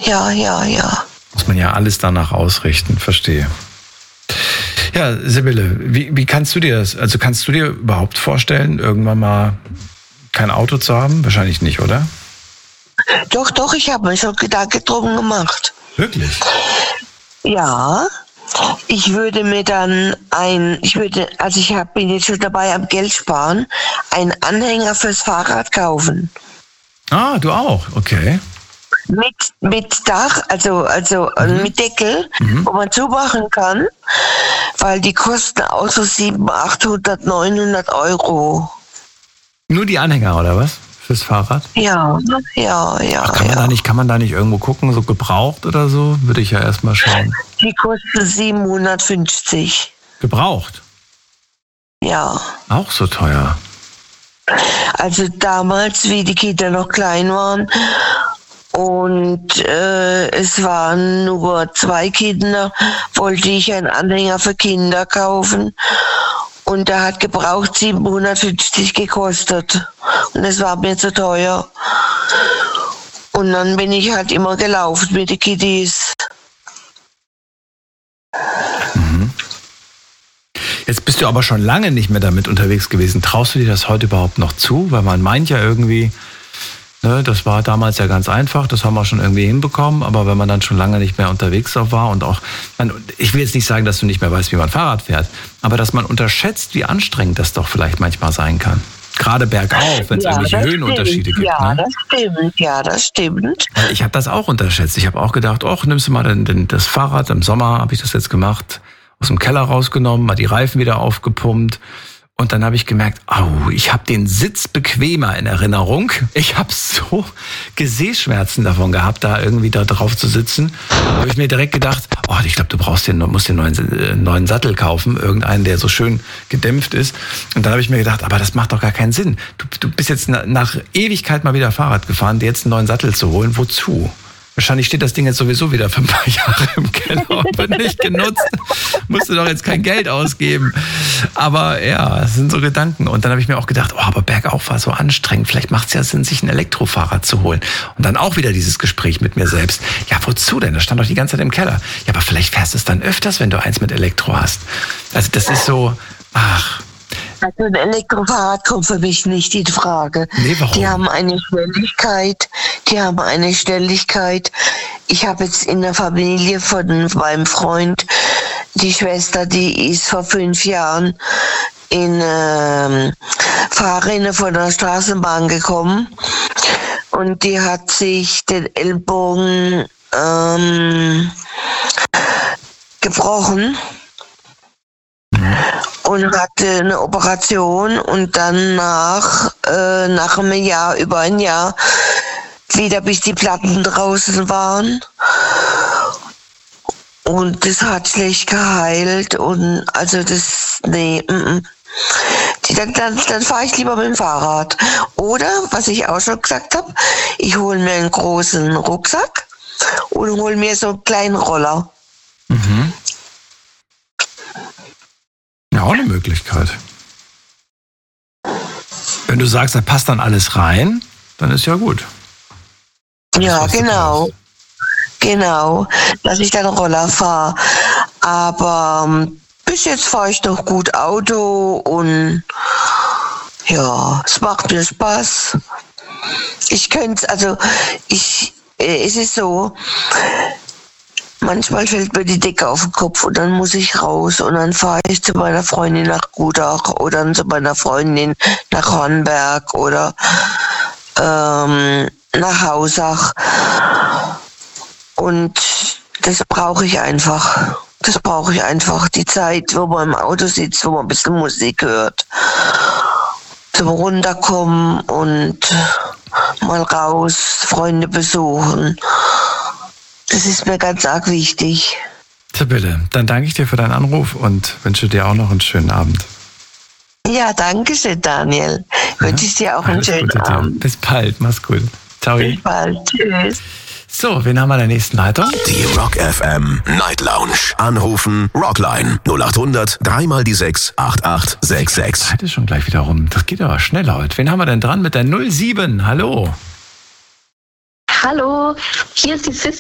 Ja. Muss man ja alles danach ausrichten, verstehe. Ja, Sibylle, wie kannst du dir das, also kannst du dir überhaupt vorstellen, irgendwann mal kein Auto zu haben? Wahrscheinlich nicht, oder? Doch, ich habe mir schon Gedanken drum gemacht. Wirklich? Ja, ich würde mir dann bin jetzt schon dabei am Geld sparen, einen Anhänger fürs Fahrrad kaufen. Ah, du auch, okay. Mit Dach, also mit Deckel, wo man zumachen kann, weil die kosten auch so 700, 800, 900 Euro. Nur die Anhänger, oder was? Fürs Fahrrad? Ja. Kann man da nicht irgendwo gucken, so gebraucht oder so? Würde ich ja erstmal schauen. Die kosten 750. Gebraucht? Ja. Auch so teuer? Also damals, wie die Kinder noch klein waren und es waren nur 2 Kinder, wollte ich einen Anhänger für Kinder kaufen. Und der hat gebraucht 750 gekostet. Und das war mir zu teuer. Und dann bin ich halt immer gelaufen mit den Kiddies. Jetzt bist du aber schon lange nicht mehr damit unterwegs gewesen. Traust du dir das heute überhaupt noch zu? Weil man meint ja irgendwie, ne, das war damals ja ganz einfach, das haben wir schon irgendwie hinbekommen. Aber wenn man dann schon lange nicht mehr unterwegs war und auch, ich will jetzt nicht sagen, dass du nicht mehr weißt, wie man Fahrrad fährt, aber dass man unterschätzt, wie anstrengend das doch vielleicht manchmal sein kann. Gerade bergauf, wenn es irgendwelche Höhenunterschiede gibt. Das stimmt. Ich habe das auch unterschätzt. Ich habe auch gedacht, nimmst du mal das Fahrrad, im Sommer habe ich das jetzt gemacht, aus dem Keller rausgenommen, mal die Reifen wieder aufgepumpt. Und dann habe ich gemerkt, ich habe den Sitz bequemer in Erinnerung. Ich habe so Gesäßschmerzen davon gehabt, da irgendwie da drauf zu sitzen. Da habe ich mir direkt gedacht, ich glaube, musst den neuen Sattel kaufen, irgendeinen, der so schön gedämpft ist. Und dann habe ich mir gedacht, aber das macht doch gar keinen Sinn. Du bist jetzt nach Ewigkeit mal wieder Fahrrad gefahren, dir jetzt einen neuen Sattel zu holen. Wozu? Wahrscheinlich steht das Ding jetzt sowieso wieder für ein paar Jahre im Keller und wird nicht genutzt. Musst du doch jetzt kein Geld ausgeben. Aber ja, das sind so Gedanken. Und dann habe ich mir auch gedacht, aber bergauf war so anstrengend. Vielleicht macht es ja Sinn, sich ein Elektrofahrrad zu holen. Und dann auch wieder dieses Gespräch mit mir selbst. Ja, wozu denn? Das stand doch die ganze Zeit im Keller. Ja, aber vielleicht fährst du es dann öfters, wenn du eins mit Elektro hast. Also das ist so, Also ein Elektrofahrrad kommt für mich nicht in Frage. Nee, warum? Die haben eine Schnelligkeit. Ich habe jetzt in der Familie von meinem Freund die Schwester, die ist vor 5 Jahren in Fahrrinne von der Straßenbahn gekommen und die hat sich den Ellbogen gebrochen. Und hatte eine Operation und dann nach einem Jahr, über ein Jahr, wieder bis die Platten draußen waren. Und das hat schlecht geheilt und also dann fahre ich lieber mit dem Fahrrad. Oder, was ich auch schon gesagt habe, ich hole mir einen großen Rucksack und hole mir so einen kleinen Roller. Mhm. Ja, auch eine Möglichkeit. Wenn du sagst, da passt dann alles rein, dann ist ja gut. Ja, genau, dass ich dann Roller fahre. Aber bis jetzt fahre ich noch gut Auto und ja, es macht mir Spaß. Es ist so, manchmal fällt mir die Decke auf den Kopf und dann muss ich raus und dann fahre ich zu meiner Freundin nach Gutach oder zu meiner Freundin nach Hornberg oder nach Hausach. Und das brauche ich einfach. Die Zeit, wo man im Auto sitzt, wo man ein bisschen Musik hört. Zum Runterkommen und mal raus, Freunde besuchen. Das ist mir ganz arg wichtig. Sibylle, dann danke ich dir für deinen Anruf und wünsche dir auch noch einen schönen Abend. Ja, danke schön, Daniel. Wünsche ich dir auch einen schönen Abend. Bis bald, mach's gut. Ciao. Bis bald, tschüss. So, wen haben wir in der nächsten Leitung? Die Rock FM Night Lounge. Anrufen, Rockline 0800 3x6 8866. Zeit ist schon gleich wieder rum. Das geht aber schnell heute. Wen haben wir denn dran mit der 07? Hallo. Hallo, hier ist die